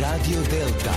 Radio Delta.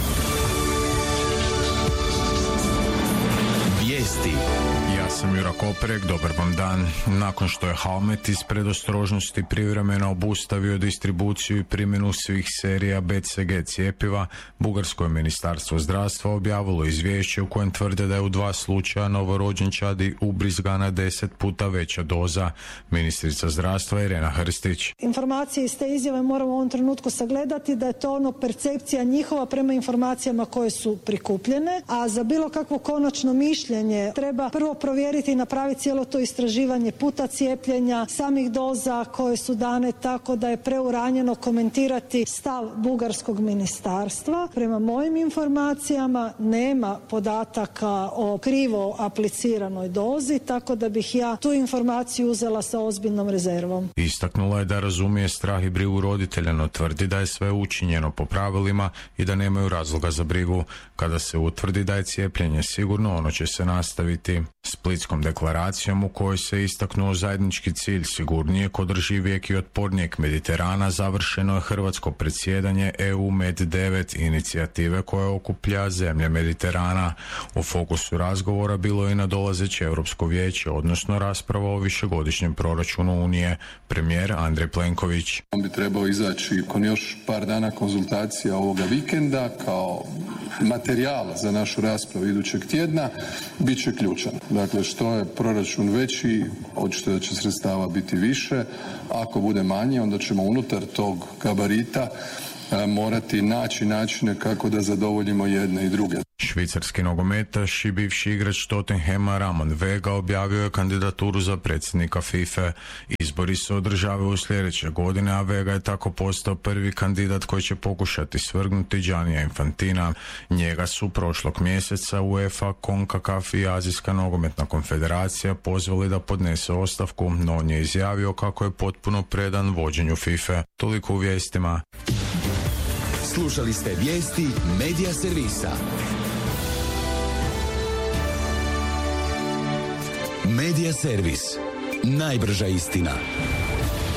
Vijesti. Ja sam Jura Koperek, dobar vam dan. Nakon što je Halmet iz predostrožnosti privremeno obustavio distribuciju i primjenu svih serija BCG cjepiva, Bugarsko je Ministarstvo zdravstva objavilo izvješće u kojem tvrde da je u 2 slučaja novorođenčadi ubrizgana 10 puta veća doza. Ministrica zdravstva Irena Hrstić. Informacije iz te izjave moramo u ovom trenutku sagledati da je to percepcija njihova prema informacijama koje su prikupljene, a za bilo kakvo konačno mišljenje treba prvo provjeriti i napraviti cijelo to istraživanje puta cijepljenja, samih doza koje su dane, tako da je preuranjeno komentirati stav bugarskog ministarstva. Prema mojim informacijama nema podataka o krivo apliciranoj dozi, tako da bih ja tu informaciju uzela sa ozbiljnom rezervom. Istaknula je da razumije strah i brigu roditelja, no tvrdi da je sve učinjeno po pravilima i da nemaju razloga za brigu. Kada se utvrdi da je cijepljenje sigurno, ono će se nastaviti. Splitskom deklaracijom u kojoj se istaknuo zajednički cilj sigurnijeg, održivijeg i otpornijeg Mediterana završeno je hrvatsko predsjedanje EU Med 9 inicijative koja okuplja zemlje Mediterana. U fokusu razgovora bilo je i nadolazeće Europsko vijeće, odnosno rasprava o višegodišnjem proračunu Unije. Premijer Andrej Plenković. On bi trebao izaći kon još par dana konzultacija ovoga vikenda kao materijal za našu raspravu idućeg tjedna, bit će ključan. Dakle, što je proračun veći, očito da će sredstava biti više. Ako bude manje, onda ćemo unutar tog gabarita morati naći načine kako da zadovoljimo jedne i druge. Švicarski nogometaš i bivši igrač Tottenhama Ramon Vega objavio je kandidaturu za predsjednika FIFA. Izbori se održavaju u sljedeće godine, a Vega je tako postao prvi kandidat koji će pokušati svrgnuti Giannija Infantina. Njega su prošlog mjeseca UEFA, CONCACAF i Azijska nogometna konfederacija pozvali da podnese ostavku, no on je izjavio kako je potpuno predan vođenju FIFA. Toliko u vijestima. Slušali ste vijesti Medija servisa. Medija servis. Najbrža istina.